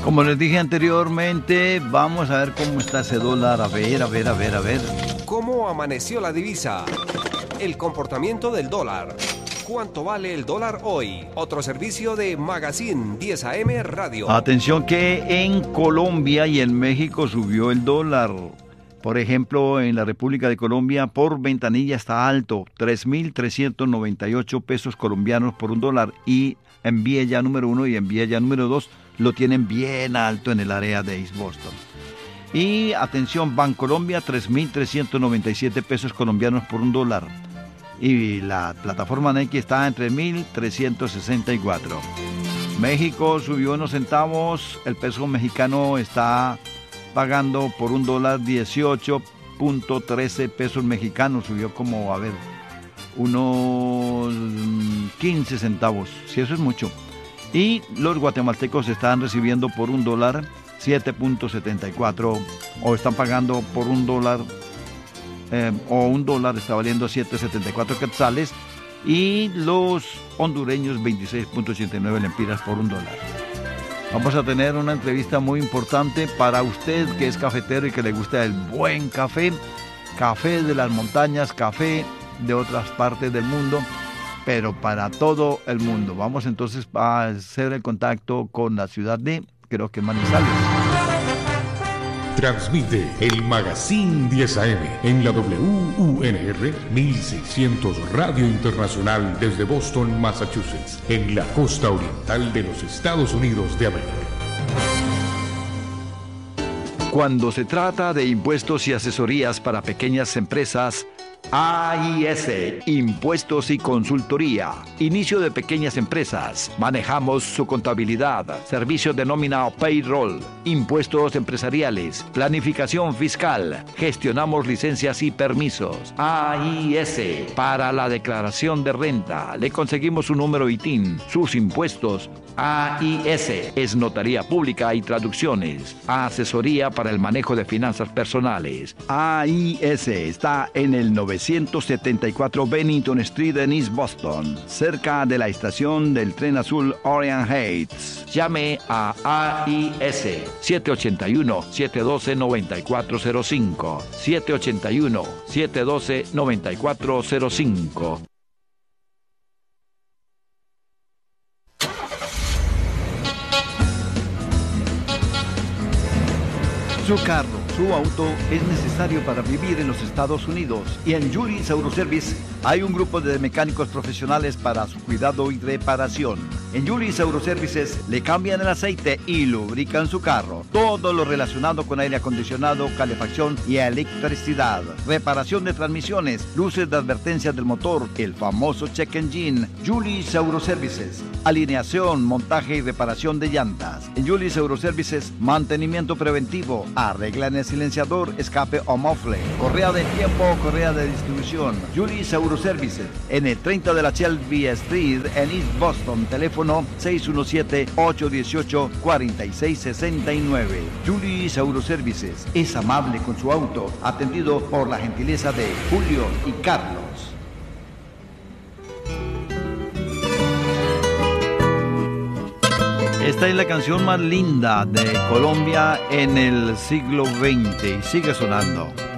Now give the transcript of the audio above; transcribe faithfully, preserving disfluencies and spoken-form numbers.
Como les dije anteriormente, vamos a ver cómo está ese dólar. A ver, a ver, a ver, a ver. ¿Cómo amaneció la divisa? El comportamiento del dólar. ¿Cuánto vale el dólar hoy? Otro servicio de Magazine diez A M Radio. Atención que en Colombia y en México subió el dólar. Por ejemplo, en la República de Colombia, por ventanilla está alto, tres mil trescientos noventa y ocho pesos colombianos por un dólar. Y en Villa número uno y en Villa número dos lo tienen bien alto en el área de East Boston. Y atención, Bancolombia, tres mil trescientos noventa y siete pesos colombianos por un dólar. Y la plataforma Nequi está en tres mil trescientos sesenta y cuatro. México subió unos centavos, el peso mexicano está pagando por un dólar dieciocho punto trece pesos mexicanos, subió como, a ver, unos quince centavos, si eso es mucho. Y los guatemaltecos están recibiendo por un dólar siete punto setenta y cuatro, o están pagando por un dólar, eh, o un dólar está valiendo siete punto setenta y cuatro quetzales, y los hondureños veintiséis punto ochenta y nueve lempiras por un dólar. Vamos a tener una entrevista muy importante para usted que es cafetero y que le gusta el buen café, café de las montañas, café de otras partes del mundo, pero para todo el mundo. Vamos entonces a hacer el contacto con la ciudad de, creo que Manizales. Transmite el Magazine diez A M en la W U N R mil seiscientos Radio Internacional desde Boston, Massachusetts, en la costa oriental de los Estados Unidos de América. Cuando se trata de impuestos y asesorías para pequeñas empresas, A I S, Impuestos y Consultoría. Inicio de pequeñas empresas. Manejamos su contabilidad, servicios de nómina o payroll, impuestos empresariales, planificación fiscal. Gestionamos licencias y permisos. A I S, para la declaración de renta. Le conseguimos su número I T I N, sus impuestos. A I S es notaría pública y traducciones. Asesoría para el manejo de finanzas personales. A I S está en el novecientos setenta y cuatro Bennington Street en East Boston, cerca de la estación del tren azul Orient Heights. Llame a A I S siete ocho uno, siete uno dos, nueve cuatro cero cinco, siete ocho uno, siete uno dos, nueve cuatro cero cinco. Su carro, su auto es necesario para vivir en los Estados Unidos, y en Julius Auto Service hay un grupo de mecánicos profesionales para su cuidado y reparación. En Julius Auto Services le cambian el aceite y lubrican su carro. Todo lo relacionado con aire acondicionado, calefacción y electricidad. Reparación de transmisiones, luces de advertencia del motor, el famoso check engine. Julius Auto Services. Alineación, montaje y reparación de llantas. En Julius Auto Services, mantenimiento preventivo. Arreglan el silenciador, escape o mofle. Correa de tiempo o correa de distribución. Julius Auto Services. En el treinta de la Shelby Street en East Boston. Teléfono seis uno siete, ocho uno ocho, cuatro seis seis nueve. Julius Auto Services. Es amable con su auto. Atendido por la gentileza de Julio y Carlos. Esta es la canción más linda de Colombia en el siglo veinte y sigue sonando.